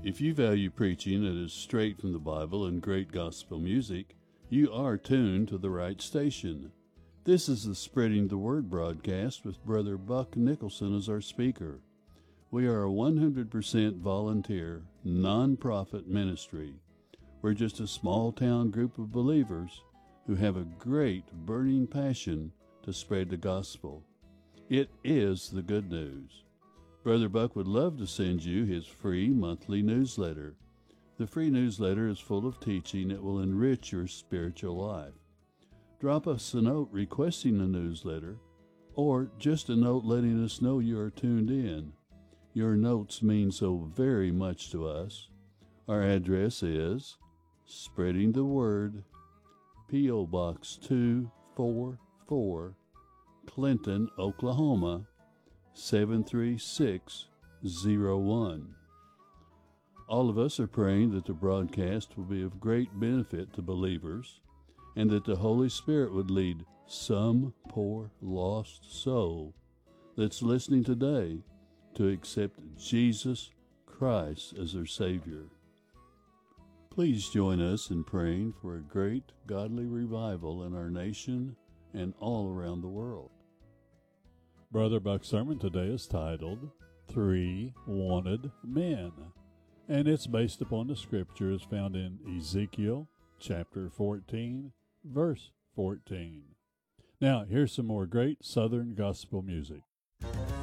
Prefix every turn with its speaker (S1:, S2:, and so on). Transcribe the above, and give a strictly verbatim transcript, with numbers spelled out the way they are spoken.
S1: If you value preaching that is straight from the Bible and great gospel music, you are tuned to the right station. This is the Spreading the Word broadcast with Brother Buck Nicholson as our speaker. We are a one hundred percent volunteer, non-profit ministry. We're just a small-town group of believers who have a great burning passion to spread the gospel. It is the good news. Brother Buck would love to send you his free monthly newsletter. The free newsletter is full of teaching that will enrich your spiritual life. Drop us a note requesting the newsletter, or just a note letting us know you are tuned in. Your notes mean so very much to us. Our address is Spreading the Word, P O. Box two forty-four, Clinton, Oklahoma, seven three six zero one. All of us are praying that the broadcast will be of great benefit to believers and that the Holy Spirit would lead some poor lost soul that's listening today to accept Jesus Christ as their Savior. Please join us in praying for a great godly revival in our nation and all around the world.
S2: Brother Buck's sermon today is titled, Three Wanted Men, and it's based upon the scriptures found in Ezekiel chapter fourteen, verse fourteen. Now, here's some more great Southern gospel music.